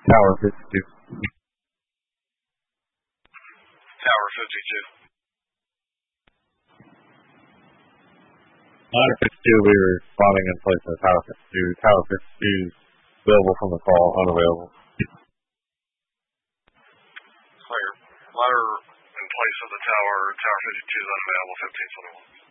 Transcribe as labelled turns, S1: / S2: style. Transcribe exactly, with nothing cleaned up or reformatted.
S1: Tower fifty-two.
S2: Tower fifty-two.
S1: Tower fifty-two, we were spawning in place of Tower fifty-two. Tower fifty-two is available from the call, unavailable.
S2: Clear. Ladder in place of the tower. Tower fifty-two is unavailable, fifteen twenty-one.